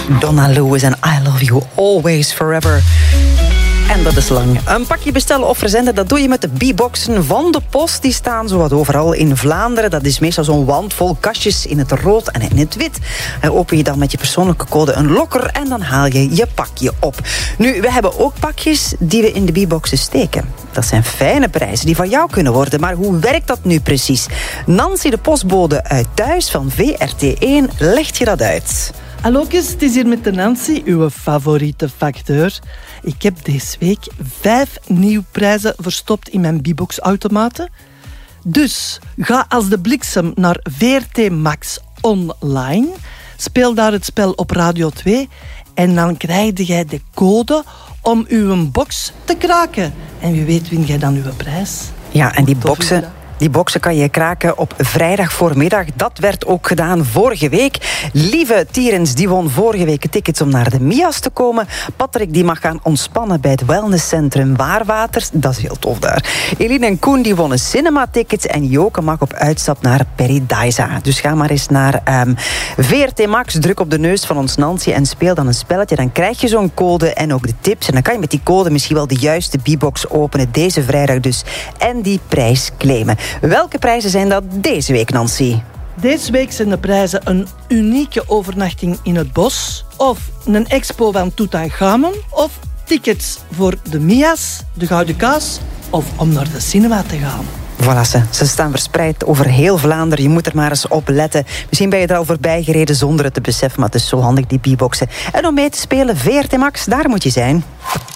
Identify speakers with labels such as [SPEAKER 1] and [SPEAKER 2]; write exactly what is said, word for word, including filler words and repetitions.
[SPEAKER 1] Donna Lewis en I Love You Always Forever. En dat is lang. Een pakje bestellen of verzenden, dat doe je met de B-boxen van de post. Die staan zowat overal in Vlaanderen. Dat is meestal zo'n wand vol kastjes in het rood en in het wit. En open je dan met je persoonlijke code een lokker en dan haal je je pakje op. Nu, we hebben ook pakjes die we in de B-boxen steken. Dat zijn fijne prijzen die van jou kunnen worden. Maar hoe werkt dat nu precies? Nancy, de postbode uit Thuis van V R T één, legt je dat uit.
[SPEAKER 2] Hallo, het is hier met de Nancy, uw favoriete facteur. Ik heb deze week vijf nieuwe prijzen verstopt in mijn B-box-automaten. Dus ga als de bliksem naar V R T Max online. Speel daar het spel op Radio twee. En dan krijg jij de code om uw box te kraken. En wie weet win jij dan uw prijs.
[SPEAKER 1] Ja, en die boxen... Die boxen kan je kraken op vrijdag voormiddag. Dat werd ook gedaan vorige week. Lieve Tierens die won vorige week tickets om naar de Mias te komen. Patrick die mag gaan ontspannen bij het wellnesscentrum Waarwater. Dat is heel tof daar. Eline en Koen die wonnen cinema-tickets. En Joke mag op uitstap naar Paradisa. Dus ga maar eens naar um, V R T Max. Druk op de neus van ons Nancy en speel dan een spelletje. Dan krijg je zo'n code en ook de tips. En dan kan je met die code misschien wel de juiste B-box openen. Deze vrijdag dus. En die prijs claimen. Welke prijzen zijn dat deze week, Nancy?
[SPEAKER 2] Deze week zijn de prijzen een unieke overnachting in het bos, of een expo van Tutankhamon, of tickets voor de Mias, de Gouden Kaas, of om naar de cinema te gaan.
[SPEAKER 1] Voilà, ze, ze staan verspreid over heel Vlaanderen. Je moet er maar eens op letten. Misschien ben je er al voorbij gereden zonder het te beseffen, maar het is zo handig, die B-boxen. En om mee te spelen, V R T Max, daar moet je zijn.